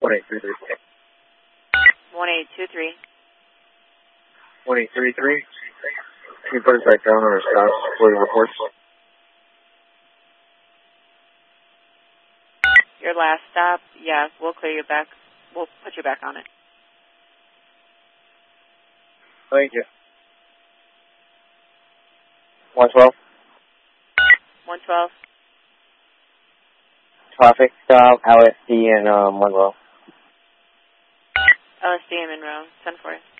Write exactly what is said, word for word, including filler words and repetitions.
one eight three three. one eight two three. one eight three three. Can you put us back down on our stops for the reports? Your last stop, yeah, we'll clear you back. We'll put you back on it. Thank you. one twelve. one twelve. Traffic stop, L S D and um, Monroe. L S D and Monroe. ten four.